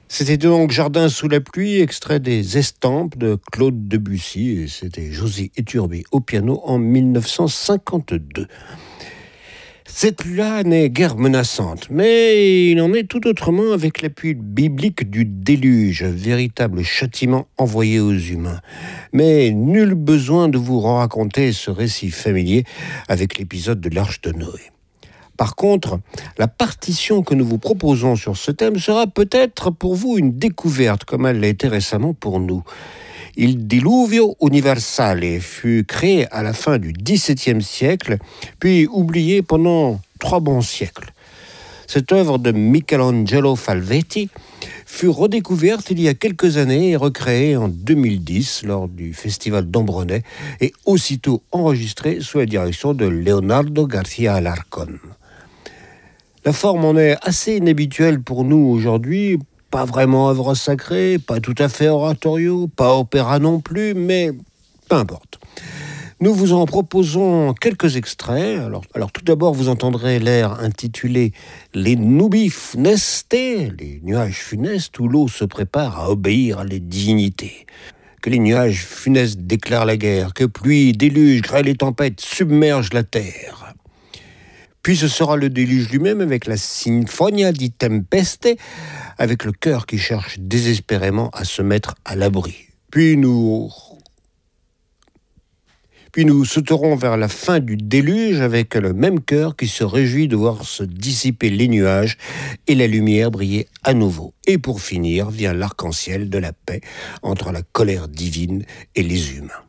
C'était donc Jardin sous la pluie, extrait des Estampes de Claude Debussy, et c'était Josie Iturbi au piano en 1952. Cette pluie-là n'est guère menaçante, mais il en est tout autrement avec l'appui biblique du déluge, véritable châtiment envoyé aux humains. Mais nul besoin de vous raconter ce récit familier avec l'épisode de l'Arche de Noé. Par contre, la partition que nous vous proposons sur ce thème sera peut-être pour vous une découverte, comme elle l'a été récemment pour nous. Il Diluvio Universale fut créé à la fin du XVIIe siècle, puis oublié pendant 3 bons siècles. Cette œuvre de Michelangelo Falvetti fut redécouverte il y a quelques années et recréée en 2010 lors du festival d'Ambronay et aussitôt enregistrée sous la direction de Leonardo García Alarcón. La forme en est assez inhabituelle pour nous aujourd'hui, pas vraiment œuvre sacrée, pas tout à fait oratorio, pas opéra non plus, mais peu importe. Nous vous en proposons quelques extraits. Alors tout d'abord, vous entendrez l'air intitulé « Les nubi funeste », les nuages funestes où l'eau se prépare à obéir à les divinités. Que les nuages funestes déclarent la guerre, que pluie, déluge, grêle et tempête submergent la terre. Puis ce sera le déluge lui-même avec la Sinfonia di Tempeste, avec le cœur qui cherche désespérément à se mettre à l'abri. Puis nous sauterons vers la fin du déluge avec le même cœur qui se réjouit de voir se dissiper les nuages et la lumière briller à nouveau. Et pour finir vient l'arc-en-ciel de la paix entre la colère divine et les humains.